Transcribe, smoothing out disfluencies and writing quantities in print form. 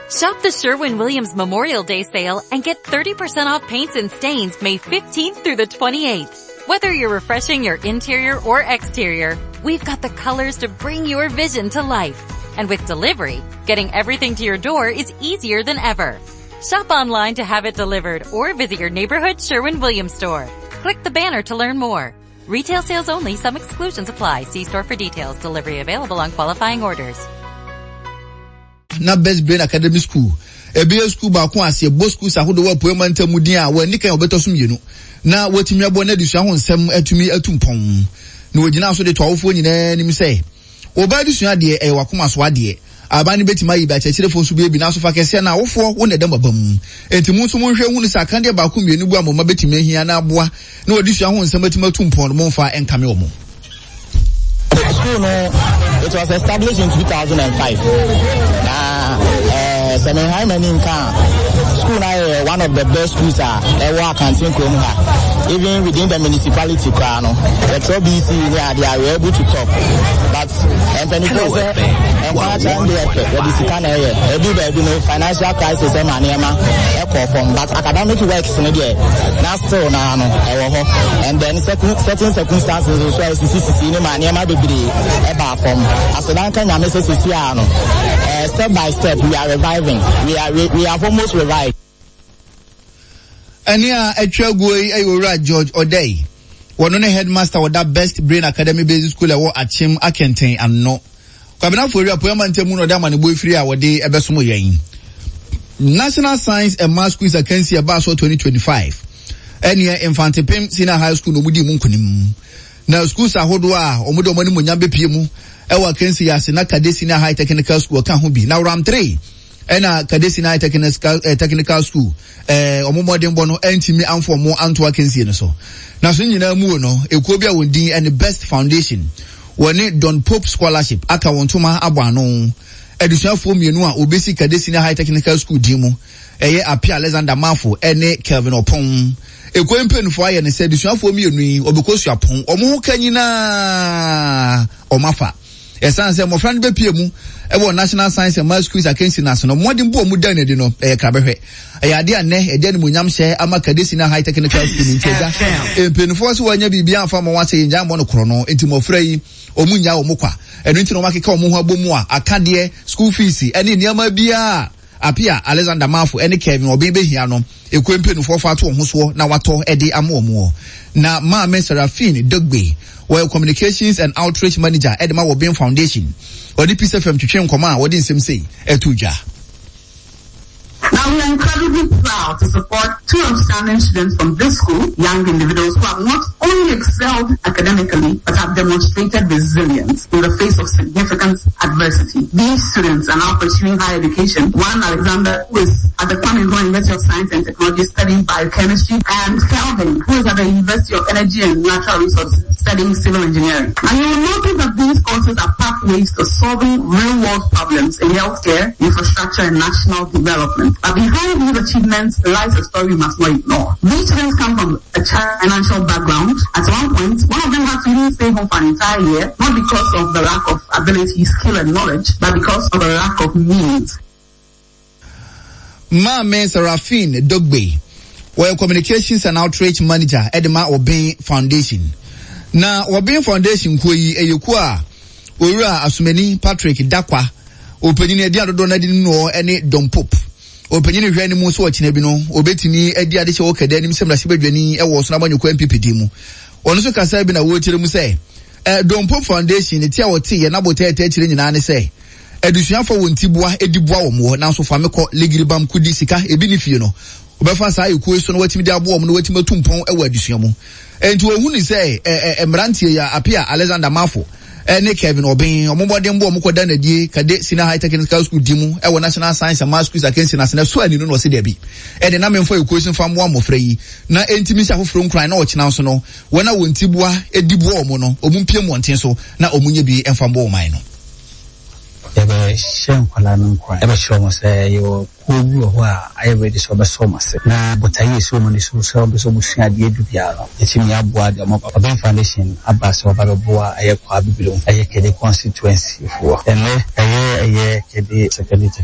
Shop the Sherwin-Williams Memorial Day sale and get 30% off paints and stains May 15th through the 28th. Whether you're refreshing your interior or exterior, we've got the colors to bring your vision to life. And with delivery, getting everything to your door is easier than ever. Shop online to have it delivered or visit your neighborhood Sherwin-Williams store. Click the banner to learn more. Retail sales only. Some exclusions apply. See store for details. Delivery available on qualifying orders. Na Best Brain Academy School. Ebia school ba ko ase bo school sa hodo wa poema ntamu din a wani kan obeto mienu. Na watimi abo na disua ho nsem atumi atumpon. Na wogina so de towofo nyina nim se. Oba disua de e wakoma so ade. Abani betima yi ba chechirefo so bi na so fa kese na wofo wo ne dem babam. Enti mu so monhwe hu ni sakande ba ko mienu bu amoma betima hia na aboa. Na odisua ho nsem atuma atumpon mo mfa enkame omo. School it was established in 2005. Seven High School now one of the best schools ever canteen even within the municipality. The BC they are able to talk, but financial crisis but academic works now still and then certain circumstances step by step we are reviving. We have almost revived. Ania Echwagwe Ayora George Odey. One headmaster of that Best Brain Academy Basic School at Achim Akenten and no. Kabina for your poem and Temuno Damani boy free our day ebesumo yen. National Science and Math Quiz Agency Abaso 2025. Ania Infante Pim Senior High School no mudi munkunim. Now schools are hodwa omudo mani munyambe piemu. Ewa Kensi ya sina Kadesi na High Technical School kan ho bi. Now round 3. Ena Kadesi na Technical School omomodin bono entimi amfo mo anto Kensi no so. Na so nyina mu no ekuo bia wondin and the Best Foundation. Woni Don Pope Scholarship aka wontoma abano. Edusuafo mienu a obesi Kadesi na High Technical School di mu. Eye Apia Alexander Mafo ene Kelvin Opon. Ekwo mpenufo aye ne se edusuafo mienu yi obekosu apon omo ho kanyina omafa. Esan se mo friend be piemu e National Science and Math Quiz Agency national modern bo mu dan de no kabehwe e ade ane e de mu nyam hye ama Kadesi na High Technical School ntega empenufo so wanya bibia afa mo wase nja mo no kro no enti mo frei omunya wo mokwa eno enti no makeka wo ho abomu a akade school fees ene niam bia Apia Alexander Mafo ene Kevin obi hia no ekwempenufo fa to ho so na wato ede amomo na Maame Serafine Dogbe Well, Communications and Outreach Manager Edema Wobin Foundation. Odi PCFM twetwe nkoma wodi nsem sei etuja. Now we are incredibly proud to support two outstanding students from this school, young individuals who have not only excelled academically, but have demonstrated resilience in the face of significant adversity. These students are now pursuing higher education. One, Alexander, who is at the Kwame Nkrumah University of Science and Technology studying biochemistry, and Kelvin, who is at the University of Energy and Natural Resources studying civil engineering. And you will notice that these courses are pathways to solving real-world problems in healthcare, infrastructure, and national development. But behind these achievements lies a story we must not ignore. These students come from a financial background. At one point, one of them had to even stay home for an entire year, not because of the lack of ability, skill, and knowledge, but because of the lack of means. Maame Serafine Dogbe, well, Communications and Outreach Manager, Edema Obey Foundation. Na Obey Foundation koi eyekwa owura Asumani Patrick Dakwa, openyini edi adodo na di no ene Don Pope. Openyini hwe ni mu so ochine bi no obetini edi ade che wo kede anim semra se badwani e wo so na banyoko MPPD mu. Ono so kasa bi na wo tire mu se Don Pope Foundation ti a wo te ye na botete tire nyina ne se edusuafo wo ntibua edibua wo mo na so fa mekọ legiribam kudi sika ebi ni fie no obefa sa ekuo so no watimi de abo mo no watimi tumpon e wa adusua mu enti wo hu ni se emrantie ya Apia Alexander Mafo ene Kevin Obin omobode mbo omokoda na die Kadesi na High Technical School dimu e wo National Science and Math Quiz Agency na so ani no se de bi e de na memfo ekuo so fa mo amofra yi na entimi sha foforo nkran na ochina so no wona wo ntibua edibua omo no omumpie mo nten so na omunye bi emfa mbo oman no ebe shen kwala no kwa ebe shomo se yo kubi ho a ayebe so be so mase na botayi so mo ni so so busua de edubia no etimi aboa de mo Papa Foundation abasa obaloboa ayekwa bibilo ayekede constituency fo ene aye kede secretary